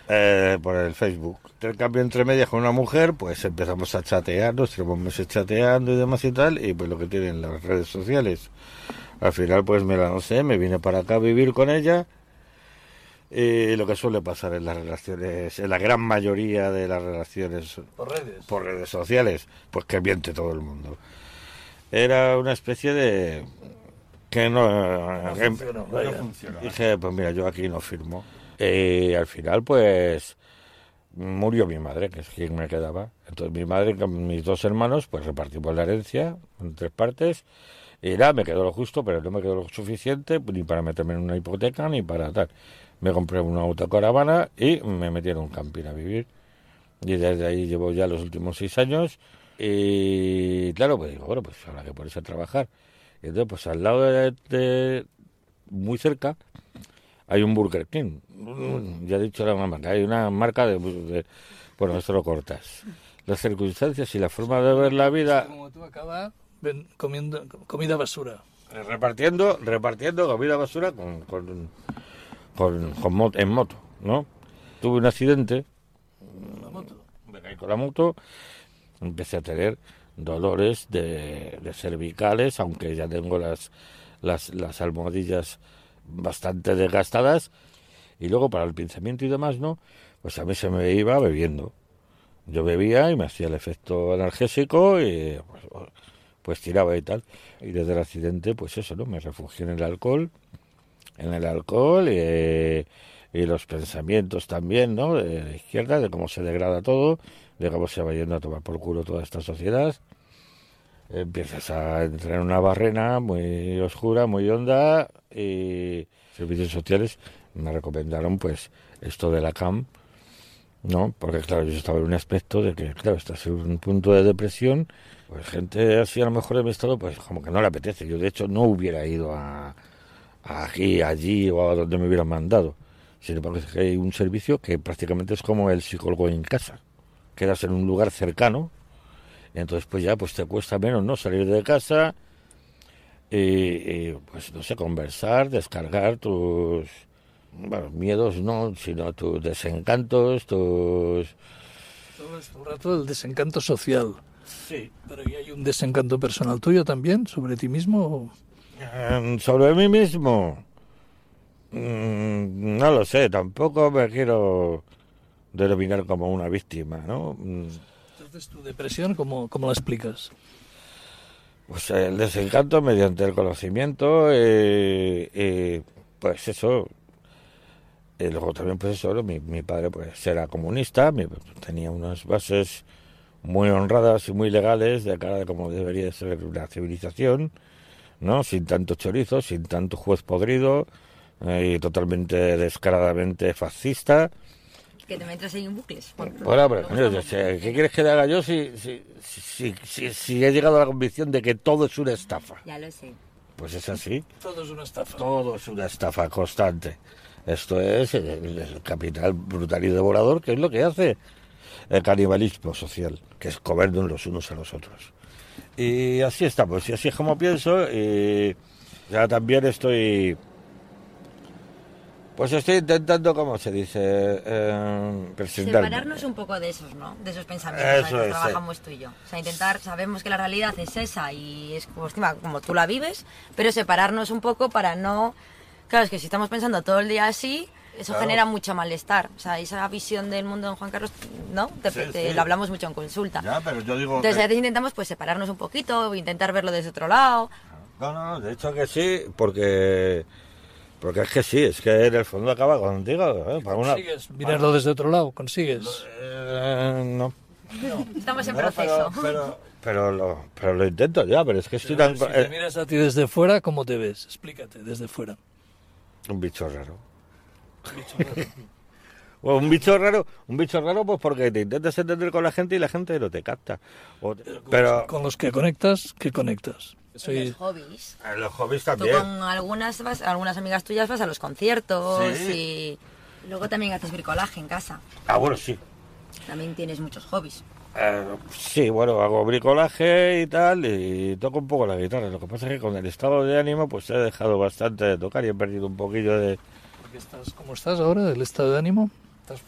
Por el Facebook. El cambio entre medias con una mujer, pues empezamos a chatear, nos tenemos meses chateando y demás y tal, y pues lo que tienen las redes sociales. Al final pues me vine para acá a vivir con ella, y lo que suele pasar en las relaciones, en la gran mayoría de las relaciones por redes sociales, pues que miente todo el mundo. Era una especie de... que no funcionó. Dije, pues mira, yo aquí no firmo. Y al final, pues, murió mi madre, que es quien me quedaba. Entonces mi madre con mis dos hermanos, pues repartimos la herencia en 3 partes. Y nada, me quedó lo justo, pero no me quedó lo suficiente ni para meterme en una hipoteca ni para tal. Me compré una autocaravana y me metí en un camping a vivir. Y desde ahí llevo ya los últimos 6 años. Y claro, pues digo, bueno, pues habrá que ponerse a trabajar. Y entonces, pues al lado muy cerca, hay un Burger King. Ya he dicho la mamá, hay una marca bueno, esto lo cortas. Las circunstancias y la forma de ver la vida... Como tú acabas comiendo comida basura. Repartiendo comida basura en moto, ¿no? Tuve un accidente. ¿La moto? Me caí con la moto. Empecé a tener dolores de cervicales, aunque ya tengo las almohadillas bastante desgastadas, y luego para el pinzamiento y demás, ¿no? Pues a mí se me iba bebiendo. Yo bebía y me hacía el efecto analgésico y pues tiraba y tal. Y desde el accidente, pues eso, ¿no? Me refugié en el alcohol y los pensamientos también, ¿no? De la izquierda, de cómo se degrada todo, de cómo se va yendo a tomar por culo toda esta sociedad. Empiezas a entrar en una barrena muy oscura, muy honda, y servicios sociales me recomendaron pues esto de la CAM, ¿no? Porque claro, yo estaba en un aspecto de que, claro, estás en un punto de depresión, pues gente así a lo mejor en mi estado, pues como que no le apetece. Yo de hecho no hubiera ido a aquí, allí o a donde me hubieran mandado. Sin embargo, es que hay un servicio que prácticamente es como el psicólogo en casa. Quedas en un lugar cercano, entonces pues ya pues te cuesta menos, ¿no? Salir de casa y pues no sé, conversar, descargar tus miedos, no, sino tus desencantos, Todo es un rato el desencanto social. Sí. Pero ¿y hay un desencanto personal tuyo también sobre ti mismo? Sobre mí mismo, no lo sé, tampoco me quiero denominar como una víctima, ¿no? Entonces, ¿tu depresión cómo la explicas? Pues el desencanto mediante el conocimiento, pues eso. Y luego también, pues eso, ¿no? Mi padre pues era comunista, tenía unas bases muy honradas y muy legales de cara de cómo debería de ser una civilización, ¿no? Sin tanto chorizo, sin tanto juez podrido, y totalmente descaradamente fascista. Que te metes ahí en bucles. Bueno, pero yo sé, ¿qué quieres que le haga yo si he llegado a la convicción de que todo es una estafa? Ya lo sé. Pues es así. Todo es una estafa. Todo es una estafa constante. Esto es el capital brutal y devorador, que es lo que hace el canibalismo social, que es comernos los unos a los otros. Y así estamos, y así es como pienso, y ya también estoy intentando, ¿cómo se dice? Presentarme. Separarnos un poco de esos, ¿no? De esos pensamientos Eso que es, trabajamos tú y yo. O sea, sabemos que la realidad es esa y es como tú la vives, pero separarnos un poco para no... Claro, es que si estamos pensando todo el día así, eso genera mucho malestar. O sea, esa visión del mundo de Juan Carlos, ¿no? Lo hablamos mucho en consulta. Ya, pero yo digo entonces a veces intentamos pues separarnos un poquito, intentar verlo desde otro lado. No, de hecho que sí, porque es que sí, es que en el fondo acaba contigo. ¿Consigues mirarlo desde otro lado? ¿Consigues? No. Estamos en proceso. Pero lo intento ya, pero es que estoy tan... Si te miras a ti desde fuera, ¿cómo te ves? Explícate, desde fuera. Un bicho raro. Bueno, un bicho raro pues porque te intentas entender con la gente y la gente no te capta. Pero con los que conectas, ¿qué conectas? Los hobbies. Los hobbies también. Tú con algunas amigas tuyas vas a los conciertos y luego también haces bricolaje en casa. Ah, bueno, sí. También tienes muchos hobbies. Sí, bueno, hago bricolaje y tal, y toco un poco la guitarra. Lo que pasa es que con el estado de ánimo pues he dejado bastante de tocar y he perdido un poquillo de... ¿Cómo estás ahora, el estado de ánimo?